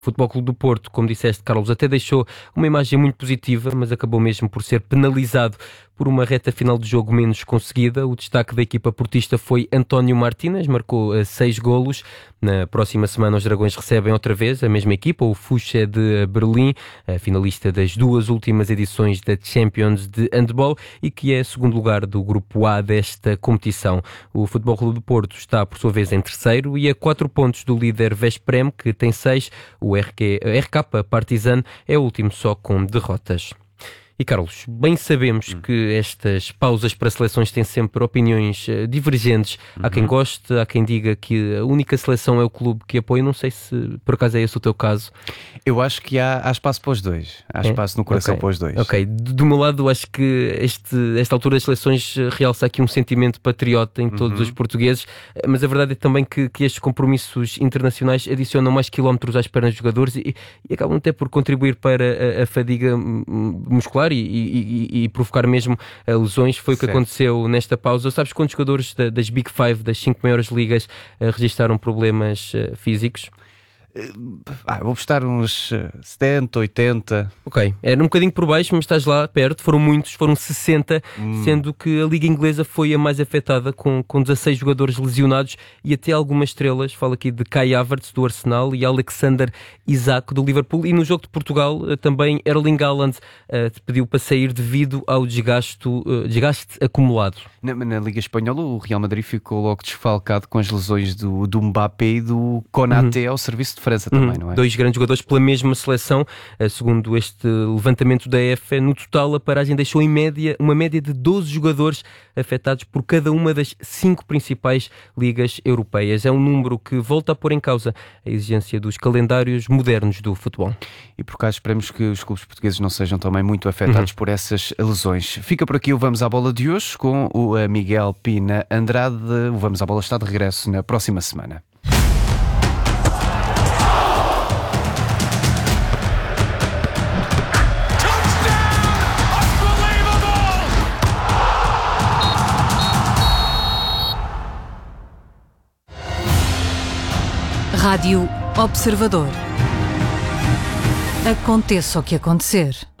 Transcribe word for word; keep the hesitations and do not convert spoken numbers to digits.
Futebol Clube do Porto, como disseste, Carlos, até deixou uma imagem muito positiva, mas acabou mesmo por ser penalizado por uma reta final de jogo menos conseguida. O destaque da equipa portista foi António Martínez, marcou uh, seis golos. Na próxima semana os Dragões recebem outra vez a mesma equipa, o Fuchsia de Berlim, a finalista das duas últimas edições da Champions de Handball e que é segundo lugar do grupo A desta competição. O Futebol Clube do Porto está, por sua vez, em terceiro e a quatro pontos do líder Veszprém, que tem seis. O R K Partizan é o último só com derrotas. E Carlos, bem sabemos hum. que estas pausas para seleções têm sempre opiniões uh, divergentes. Uhum. Há quem goste, há quem diga que a única seleção é o clube que apoia. Não sei se por acaso é esse o teu caso. Eu acho que há, há espaço para os dois. Há é? espaço no coração okay. para os dois. Ok, do meu lado acho que este, esta altura das seleções realça aqui um sentimento patriota em todos uhum. os portugueses, mas a verdade é também que, que estes compromissos internacionais adicionam mais quilómetros às pernas dos jogadores e, e acabam até por contribuir para a, a fadiga muscular E, e, e provocar mesmo uh, lesões. Foi certo. O que aconteceu nesta pausa. Sabes quantos jogadores da, das Big Five, das cinco maiores ligas, uh, registaram problemas uh, físicos? Ah, vou postar uns setenta, oitenta. Ok, era um bocadinho por baixo, mas estás lá perto. Foram muitos, foram sessenta, hum. sendo que a Liga Inglesa foi a mais afetada, com, com dezasseis jogadores lesionados e até algumas estrelas. Falo aqui de Kai Havertz do Arsenal e Alexander Isak do Liverpool. E no jogo de Portugal também Erling Haaland uh, pediu para sair devido ao desgaste, uh, desgaste acumulado. Na, na Liga Espanhola o Real Madrid ficou logo desfalcado com as lesões do, do Mbappé e do Konaté uhum. ao serviço de França também, uhum. não é? Dois grandes jogadores pela mesma seleção. Uh, segundo este levantamento da E F, no total a paragem deixou em média uma média de doze jogadores afetados por cada uma das cinco principais ligas europeias. É um número que volta a pôr em causa a exigência dos calendários modernos do futebol. E por cá esperemos que os clubes portugueses não sejam também muito afetados uhum. por essas lesões. Fica por aqui o Vamos à Bola de hoje com o Miguel Pina Andrade. O Vamos à Bola está de regresso na próxima semana. Rádio Observador. Aconteça o que acontecer.